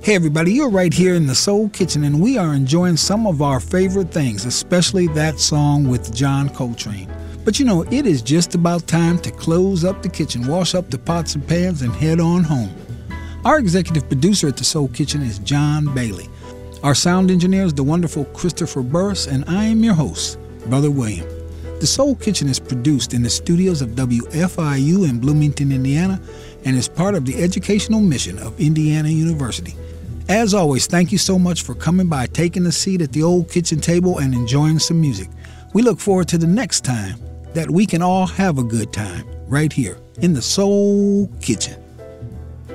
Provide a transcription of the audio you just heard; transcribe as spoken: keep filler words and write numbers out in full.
Hey everybody, you're right here in the Soul Kitchen, and we are enjoying some of our favorite things, especially that song with John Coltrane. But you know, it is just about time to close up the kitchen, wash up the pots and pans, and head on home. Our executive producer at the Soul Kitchen is John Bailey. Our sound engineer is the wonderful Christopher Burris, and I am your host, Brother William. The Soul Kitchen is produced in the studios of W F I U in Bloomington, Indiana, and is part of the educational mission of Indiana University. As always, thank you so much for coming by, taking a seat at the old kitchen table, and enjoying some music. We look forward to the next time that we can all have a good time right here in the Soul Kitchen.